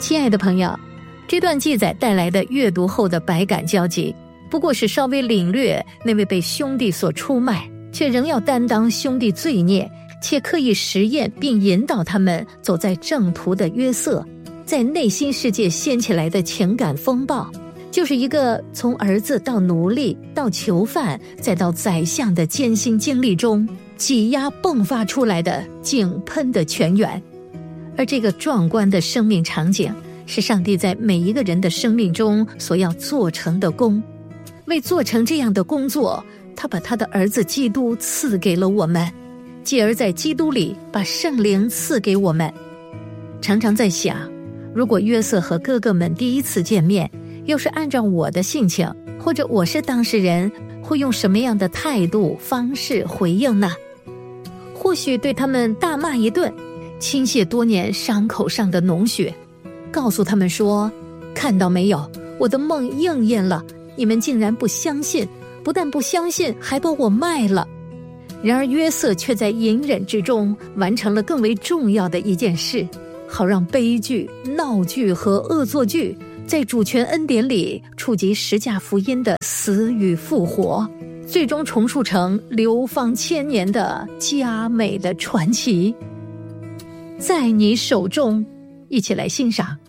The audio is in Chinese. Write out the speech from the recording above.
亲爱的朋友，这段记载带来的阅读后的百感交集，不过是稍微领略那位被兄弟所出卖，却仍要担当兄弟罪孽，且刻意实验并引导他们走在正途的约瑟，在内心世界掀起来的情感风暴，就是一个从儿子到奴隶到囚犯再到宰相的艰辛经历中挤压迸发出来的井喷的泉源。而这个壮观的生命场景，是上帝在每一个人的生命中所要做成的功。为做成这样的工作，他把他的儿子基督赐给了我们，继而在基督里把圣灵赐给我们。常常在想，如果约瑟和哥哥们第一次见面，要是按照我的性情，或者我是当事人，会用什么样的态度方式回应呢？或许对他们大骂一顿，倾泻多年伤口上的脓血，告诉他们说，看到没有，我的梦应验了，你们竟然不相信，不但不相信，还把我卖了。然而约瑟却在隐忍之中完成了更为重要的一件事，好让悲剧、闹剧和恶作剧在主权恩典里触及十架福音的死与复活，最终重塑成流芳千年的佳美的传奇。在你手中，一起来欣赏。